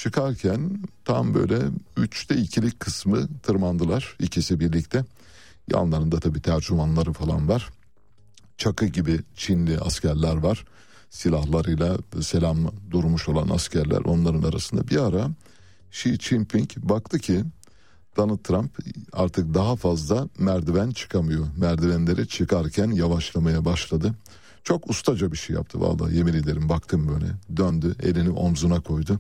çıkarken tam böyle 3'te 2'lik kısmı tırmandılar ikisi birlikte. Yanlarında tabii tercümanları falan var. Çakı gibi Çinli askerler var. Silahlarıyla selam durmuş olan askerler, onların arasında. Bir ara Xi Jinping baktı ki Donald Trump artık daha fazla merdiven çıkamıyor. Merdivenleri çıkarken yavaşlamaya başladı. Çok ustaca bir şey yaptı vallahi, yemin ederim. Baktım böyle, döndü, elini omzuna koydu,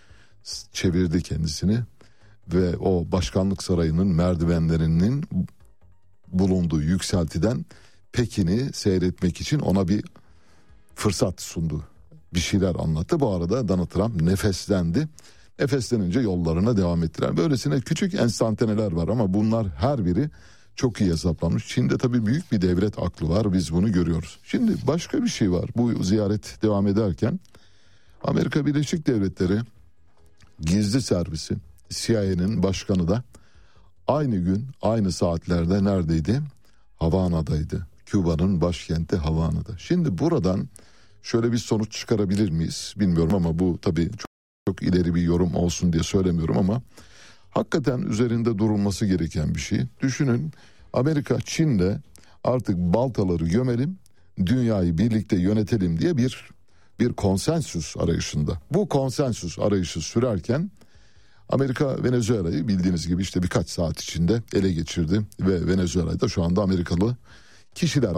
çevirdi kendisini ve o başkanlık sarayının merdivenlerinin bulunduğu yükseltiden Pekin'i seyretmek için ona bir fırsat sundu. Bir şeyler anlattı. Bu arada Donald Trump nefeslendi. Nefeslenince yollarına devam ettiler. Böylesine küçük enstantaneler var ama bunlar her biri çok iyi hesaplanmış. Çin'de tabii büyük bir devlet aklı var. Biz bunu görüyoruz. Şimdi başka bir şey var. Bu ziyaret devam ederken Amerika Birleşik Devletleri gizli servisi CIA'nin başkanı da aynı gün aynı saatlerde neredeydi? Havana'daydı. Küba'nın başkenti Havana'da. Şimdi buradan şöyle bir sonuç çıkarabilir miyiz bilmiyorum ama bu tabii çok ileri bir yorum olsun diye söylemiyorum ama hakikaten üzerinde durulması gereken bir şey. Düşünün, Amerika Çin'le artık baltaları gömelim, dünyayı birlikte yönetelim diye bir konsensüs arayışında. Bu konsensüs arayışı sürerken Amerika Venezuela'yı bildiğiniz gibi işte birkaç saat içinde ele geçirdi ve Venezuela'da şu anda Amerikalı kişiler,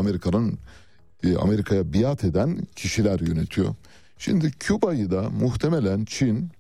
Amerika'ya biat eden kişiler yönetiyor. Şimdi Küba'yı da muhtemelen Çin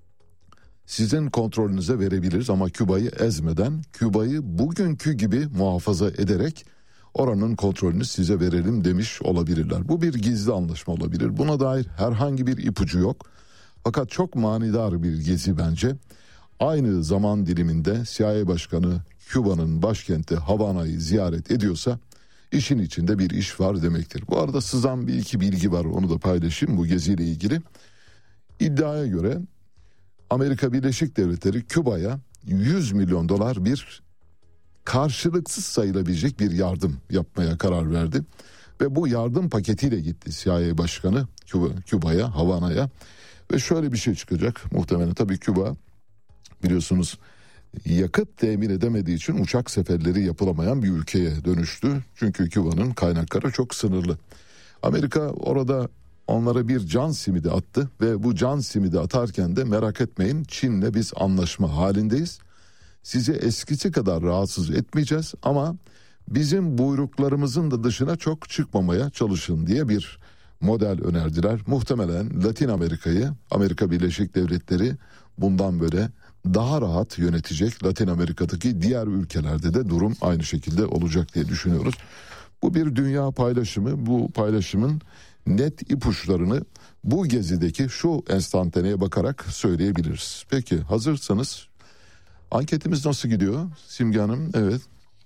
sizin kontrolünüze verebiliriz ama Küba'yı ezmeden, Küba'yı bugünkü gibi muhafaza ederek oranın kontrolünü size verelim demiş olabilirler. Bu bir gizli anlaşma olabilir. Buna dair herhangi bir ipucu yok. Fakat çok manidar bir gezi bence. Aynı zaman diliminde CIA Başkanı Küba'nın başkenti Havana'yı ziyaret ediyorsa işin içinde bir iş var demektir. Bu arada sızan bir iki bilgi var, onu da paylaşayım bu geziyle ilgili. İddiaya göre Amerika Birleşik Devletleri Küba'ya 100 milyon dolar bir karşılıksız sayılabilecek bir yardım yapmaya karar verdi. Ve bu yardım paketiyle gitti CIA Başkanı Küba'ya, Havana'ya. Ve şöyle bir şey çıkacak muhtemelen. Tabii Küba biliyorsunuz yakıt temin edemediği için uçak seferleri yapılamayan bir ülkeye dönüştü. Çünkü Küba'nın kaynakları çok sınırlı. Amerika orada onlara bir can simidi attı ve bu can simidi atarken de merak etmeyin, Çin'le biz anlaşma halindeyiz. Sizi eskisi kadar rahatsız etmeyeceğiz ama bizim buyruklarımızın da dışına çok çıkmamaya çalışın diye bir model önerdiler. Muhtemelen Latin Amerika'yı Amerika Birleşik Devletleri bundan böyle daha rahat yönetecek. Latin Amerika'daki diğer ülkelerde de durum aynı şekilde olacak diye düşünüyoruz. Bu bir dünya paylaşımı. Bu paylaşımın net ipuçlarını bu gezideki şu enstantaneye bakarak söyleyebiliriz. Peki hazırsanız anketimiz nasıl gidiyor Simge Hanım? Evet.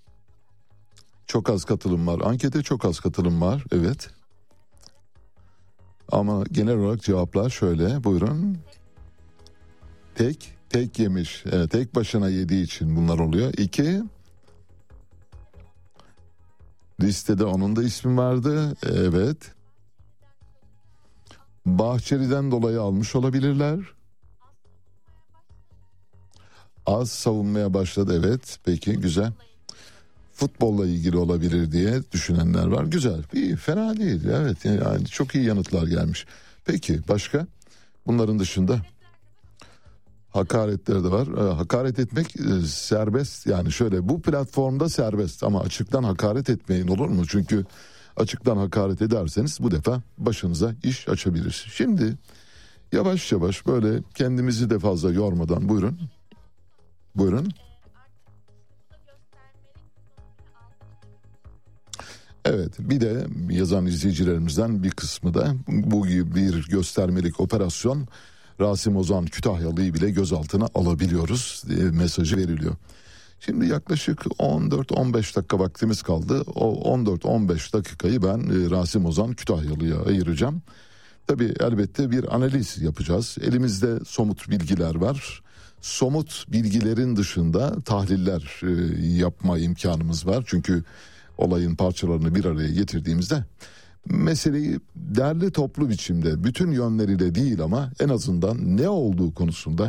Çok az katılım var. Ankete çok az katılım var. Evet. Ama genel olarak cevaplar şöyle. Buyurun. Tek yemiş. Evet, tek başına yediği için bunlar oluyor. 2. Listede onun da ismi vardı. Evet. Bahçeli'den dolayı almış olabilirler. Az savunmaya başladı. Evet. Peki, güzel. Futbolla ilgili olabilir diye düşünenler var. Güzel. İyi, fena değil. Evet. Yani çok iyi yanıtlar gelmiş. Peki başka? Bunların dışında hakaretler de var. Hakaret etmek serbest. Yani şöyle, bu platformda serbest ama açıktan hakaret etmeyin, olur mu? Çünkü açıktan hakaret ederseniz bu defa başınıza iş açabilir. Şimdi yavaş yavaş böyle kendimizi de fazla yormadan buyurun. Buyurun. Evet, bir de yazan izleyicilerimizden bir kısmı da bu gibi bir göstermelik operasyon, Rasim Ozan Kütahyalı'yı bile gözaltına alabiliyoruz diye mesajı veriliyor. Şimdi yaklaşık 14-15 dakika vaktimiz kaldı. O 14-15 dakikayı ben Rasim Ozan Kütahyalı'ya ayıracağım. Tabii elbette bir analiz yapacağız. Elimizde somut bilgiler var. Somut bilgilerin dışında tahliller yapma imkanımız var. Çünkü olayın parçalarını bir araya getirdiğimizde meseleyi derli toplu biçimde bütün yönleriyle değil ama en azından ne olduğu konusunda